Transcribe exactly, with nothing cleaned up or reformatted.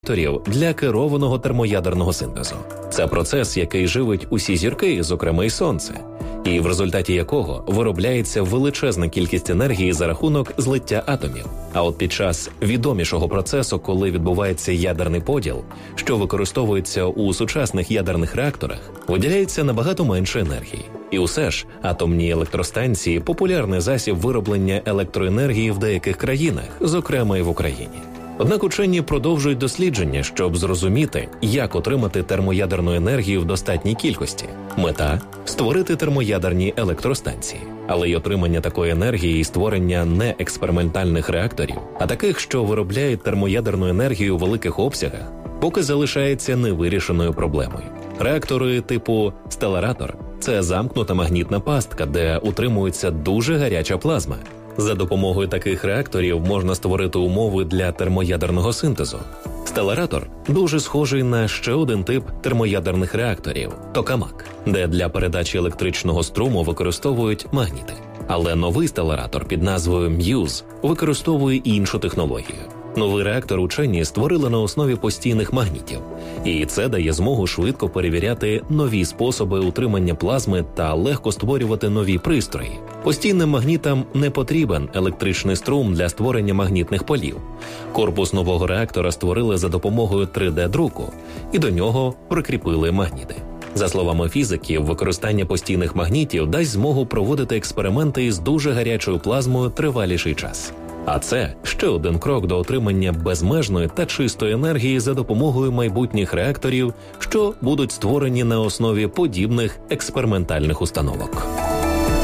реакторів для керованого термоядерного синтезу. Це процес, який живить усі зірки, зокрема й Сонце, і в результаті якого виробляється величезна кількість енергії за рахунок злиття атомів. А от під час відомішого процесу, коли відбувається ядерний поділ, що використовується у сучасних ядерних реакторах, виділяється набагато менше енергії. І усе ж атомні електростанції – популярний засіб вироблення електроенергії в деяких країнах, зокрема і в Україні. Однак учені продовжують дослідження, щоб зрозуміти, як отримати термоядерну енергію в достатній кількості. Мета – створити термоядерні електростанції. Але й отримання такої енергії і створення не експериментальних реакторів, а таких, що виробляють термоядерну енергію у великих обсягах, поки залишається невирішеною проблемою. Реактори типу «Стеларатор» – це замкнута магнітна пастка, де утримується дуже гаряча плазма. За допомогою таких реакторів можна створити умови для термоядерного синтезу. Стеларатор дуже схожий на ще один тип термоядерних реакторів – токамак, де для передачі електричного струму використовують магніти. Але новий стеларатор під назвою м'юз використовує іншу технологію. Новий реактор учені створили на основі постійних магнітів, і це дає змогу швидко перевіряти нові способи утримання плазми та легко створювати нові пристрої. Постійним магнітам не потрібен електричний струм для створення магнітних полів. Корпус нового реактора створили за допомогою три де-друку, і до нього прикріпили магніти. За словами фізиків, використання постійних магнітів дасть змогу проводити експерименти із дуже гарячою плазмою триваліший час. А це ще один крок до отримання безмежної та чистої енергії за допомогою майбутніх реакторів, що будуть створені на основі подібних експериментальних установок.